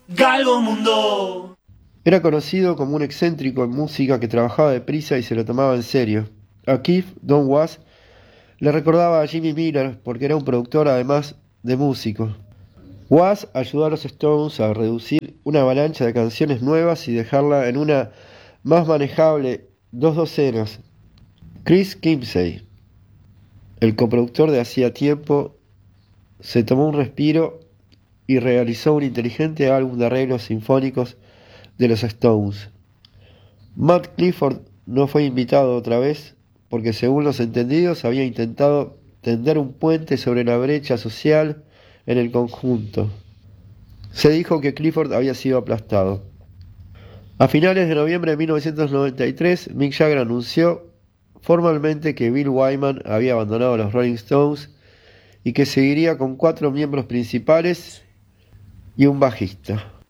Galgo Mundo. Era conocido como un excéntrico en música que trabajaba deprisa y se lo tomaba en serio. A Keith, Don Was le recordaba a Jimmy Miller porque era un productor además de músico. Was ayudó a los Stones a reducir una avalancha de canciones nuevas y dejarla en una más manejable, dos docenas. Chris Kimsey, el coproductor de hacía tiempo, se tomó un respiro y realizó un inteligente álbum de arreglos sinfónicos de los Stones. Matt Clifford no fue invitado otra vez porque, según los entendidos, había intentado tender un puente sobre la brecha social en el conjunto. Se dijo que Clifford había sido aplastado. A finales de noviembre de 1993, Mick Jagger anunció formalmente que Bill Wyman había abandonado a los Rolling Stones y que seguiría con 4 miembros principales y un bajista.